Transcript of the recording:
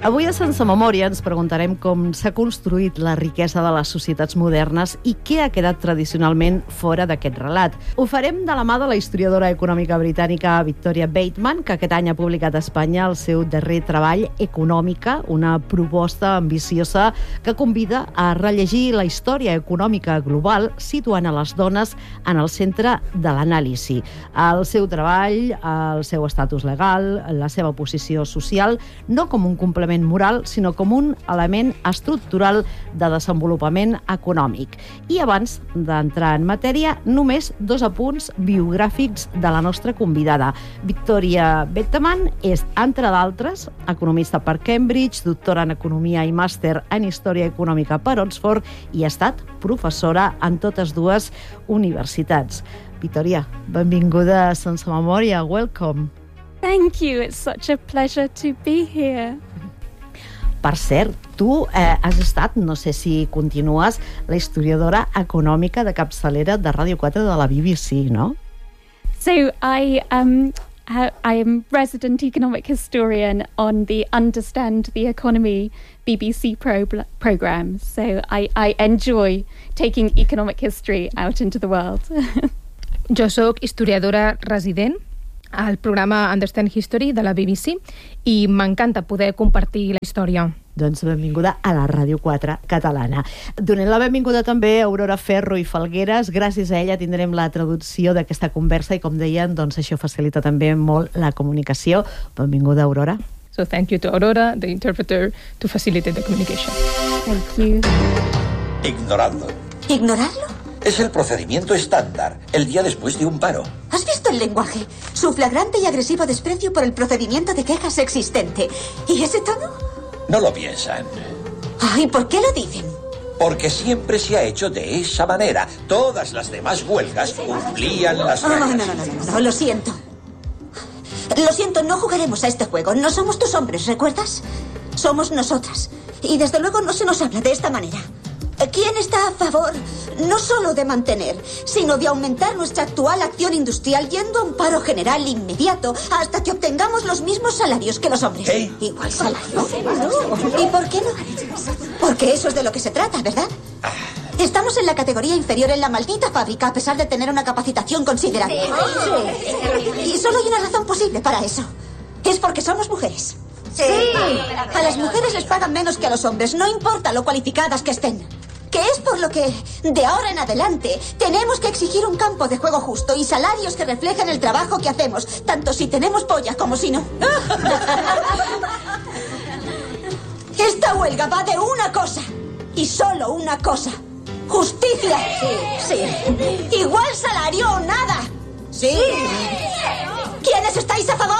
Avui a Sense Memòria ens preguntarem com s'ha construït la riquesa de les societats modernes i què ha quedat tradicionalment fora d'aquest relat. Ho farem de la mà de la historiadora econòmica britànica Victoria Bateman, que aquest any ha publicat a Espanya el seu darrer treball, Econòmica, una proposta ambiciosa que convida a rellegir la història econòmica global situant a les dones en el centre de l'anàlisi. El seu treball, el seu estatus legal, la seva posició social, no com un complement moral, sinó com un element estructural de desenvolupament econòmic. I abans d'entrar en matèria, només 2 apunts biogràfics de la nostra convidada. Victoria Bateman és, entre d'altres, economista per Cambridge, doctora en Economia i màster en Història Econòmica per Oxford i ha estat professora en totes dues universitats. Victoria, benvinguda a Sense Memòria. Welcome. Thank you. It's such a pleasure to be here. Per cert, tu has estat, no sé si continues, la historiadora econòmica de capçalera de Ràdio 4 de la BBC, no? So I am resident economic historian on the Understand the Economy BBC program. So I enjoy taking economic history out into the world. Jo sóc historiadora resident al programa Understand History de la BBC i m'encanta poder compartir la història. Doncs benvinguda a la Ràdio 4 catalana. Donem la benvinguda també a Aurora Ferro i Falgueres. Gràcies a ella tindrem la traducció d'aquesta conversa i, com deien, doncs això facilita també molt la comunicació. Benvinguda, Aurora. So thank you to Aurora, the interpreter, to facilitate the communication. Thank you. Ignorarlo. ¿Ignorarlo? Es el procedimiento estándar, el día después de un paro. ¿Has visto el lenguaje? Su flagrante y agresivo desprecio por el procedimiento de quejas existente. ¿Y ese tono? No lo piensan. Ay, ¿por qué lo dicen? Porque siempre se ha hecho de esa manera. Todas las demás huelgas cumplían las reglas. No, lo siento. Lo siento, no jugaremos a este juego. No somos tus hombres, ¿recuerdas? Somos nosotras. Y desde luego no se nos habla de esta manera. ¿Quién está a favor no solo de mantener, sino de aumentar nuestra actual acción industrial yendo a un paro general inmediato hasta que obtengamos los mismos salarios que los hombres? ¿Qué? ¿Igual salario? ¿Y por qué no? Porque eso es de lo que se trata, ¿verdad? Estamos en la categoría inferior en la maldita fábrica a pesar de tener una capacitación considerable. Sí. Y solo hay una razón posible para eso. Es porque somos mujeres. Sí. A las mujeres les pagan menos que a los hombres, no importa lo cualificadas que estén. Que es por lo que, de ahora en adelante, tenemos que exigir un campo de juego justo y salarios que reflejen el trabajo que hacemos, tanto si tenemos polla como si no. Esta huelga va de una cosa, y solo una cosa. Justicia. Sí. Igual salario o nada. Sí. ¿Quiénes estáis a favor?